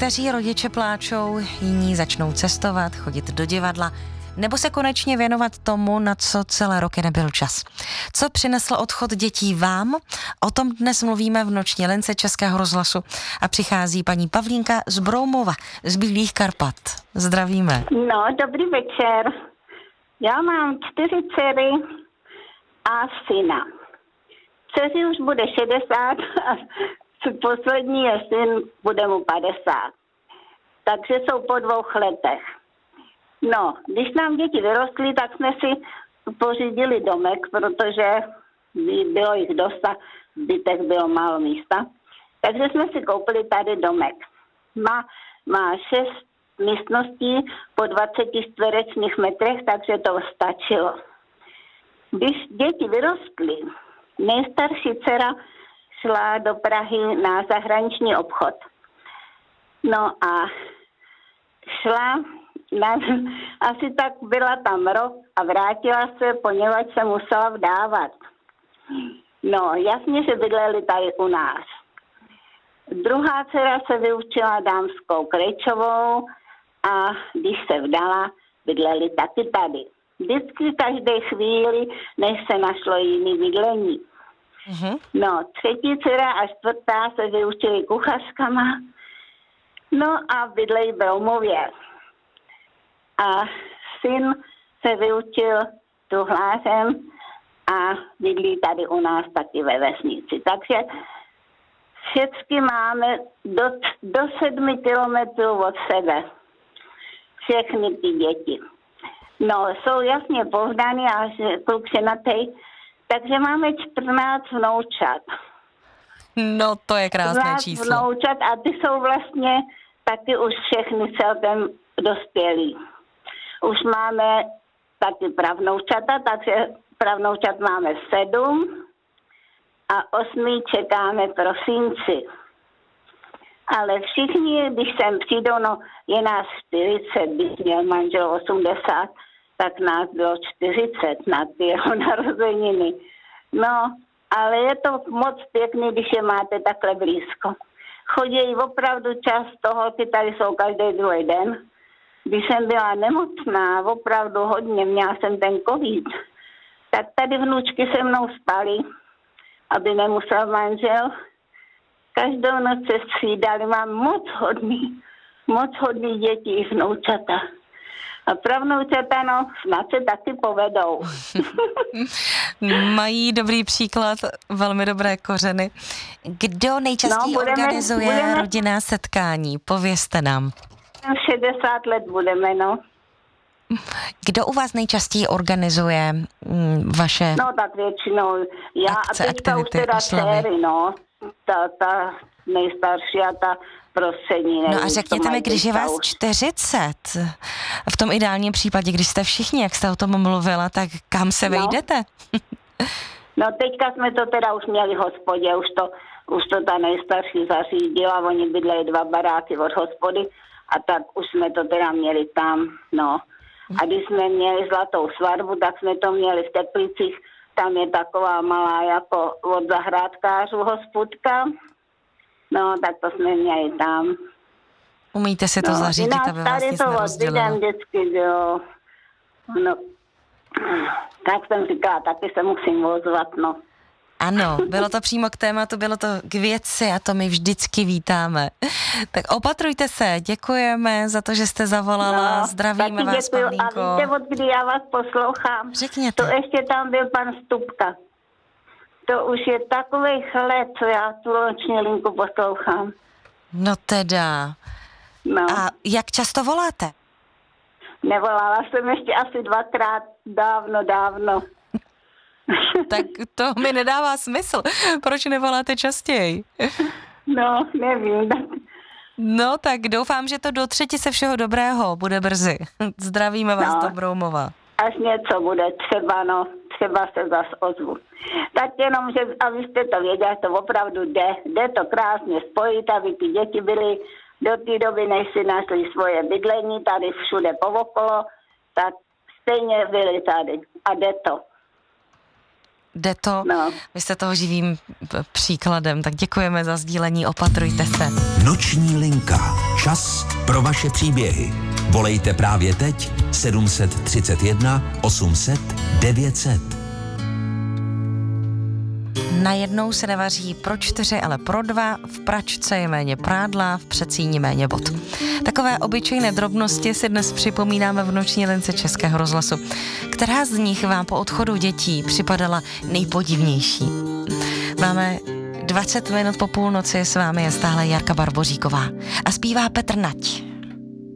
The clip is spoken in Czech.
Někteří rodiče pláčou, jiní začnou cestovat, chodit do divadla, nebo se konečně věnovat tomu, na co celé roky nebyl čas. Co přinesl odchod dětí vám? O tom dnes mluvíme v noční lince Českého rozhlasu a přichází paní Pavlínka z Broumova, z Bílých Karpat. Zdravíme. No, dobrý večer. Já mám 4 dcery a syna. Dceři už bude 60 a poslední je syn, bude mu 50. Takže jsou po 2 letech. No, když nám děti vyrostly, tak jsme si pořídili domek, protože bylo jich dost a v bytech bylo málo místa. Takže jsme si koupili tady domek. Má 6 místností po 20 čtverečních metrech, takže to stačilo. Když děti vyrostly, nejstarší dcera šla do Prahy na zahraniční obchod. No a šla, asi tak byla tam rok a vrátila se, poněvadž se musela vdávat. No, jasně, že bydleli tady u nás. Druhá dcera se vyučila dámskou krejčovou a když se vdala, bydleli taky tady. Vždycky každé chvíli, než se našlo jiný bydlení. No, 3. dcera a 4. se vyučili kuchařkama, no a bydlejí v Broumově. A syn se vyučil truhlářem a bydlí tady u nás taky ve vesnici. Takže všechny máme do 7 kilometrů od sebe. Všechny ty děti. No, jsou jasně povdaný a kluk ženatej, takže máme 14 vnoučat. No, to je krásné číslo. Vnoučat a ty jsou vlastně taky už všechny celkem dospělí. Už máme taky pravnoučata, takže pravnoučat máme 7 a 8 čekáme prosinci. Ale všichni, když sem přijdou, no je nás 40, když měl manžel 80, tak nás bylo 40 na ty jeho narozeniny. No, ale je to moc pěkný, když je máte takhle blízko. Chodí opravdu často, holky tady jsou každý druhý den. Když jsem byla nemocná, opravdu hodně, měla jsem ten covid, tak tady vnučky se mnou spaly, aby nemusel manžel. Každou noc se střídali, mám moc hodný děti i vnoučata. A pravnoučata, no, snad se taky povedou. Mají dobrý příklad, velmi dobré kořeny. Kdo nejčastěji organizuje rodinná setkání? Povězte nám. 60 let budeme, no. Kdo u vás nejčastěji organizuje vaše No tak většinou já akce, a teďka už teda dcery, no. Ta nejstarší a ta prostřední. No a řekněte mi, když je vás 40, v tom ideálním případě, když jste všichni, jak jste o tom mluvila, tak kam se vejdete? No teďka jsme to teda už měli v hospodě, už to ta nejstarší zařídila, oni bydlejí 2 baráky od hospody a tak už jsme to teda měli tam, no. A když jsme měli zlatou svatbu, tak jsme to měli v Teplicích, tam je taková malá jako od zahrádkářů hospodka, no tak to jsme měli tam. Umíte si to zařídit, aby vás nic nerozdělilo. Vždycky, jo. No, tak jsem říkala, taky se musím ozvat, no. Ano, bylo to přímo k tématu, bylo to k věci a to my vždycky vítáme. Tak opatrujte se, děkujeme za to, že jste zavolala, no, zdravíme vás, Pavlínko. A víte, od kdy já vás poslouchám? Řekněte. To ještě tam byl pan Stupka. To už je takových let, co já tu noční linku poslouchám. No teda. No. A jak často voláte? Nevolala jsem ještě asi 2krát, dávno. Tak to mi nedává smysl. Proč nevoláte častěji? No, nevím. No, tak doufám, že to do 3 se všeho dobrého bude brzy. Zdravíme vás do Broumova. Až něco bude, třeba se zas ozvu. Tak jenom, že abyste to věděli, to opravdu jde to krásně spojit, aby ty děti byly do té doby, než si našli svoje bydlení tady všude povokolo, tak stejně byli tady a jde to. Jde to, vy jste toho živým příkladem, tak děkujeme za sdílení, opatrujte se. Noční linka. Čas pro vaše příběhy. Volejte právě teď 731 800 900. Najednou se nevaří pro 4, ale pro 2, v pračce je méně prádla, v přecíni méně bod. Takové obyčejné drobnosti si dnes připomínáme v Noční lince Českého rozhlasu. Která z nich vám po odchodu dětí připadala nejpodivnější? Máme 20 minut po půlnoci, s vámi je stále Jarka Barboříková a zpívá Petr Nať.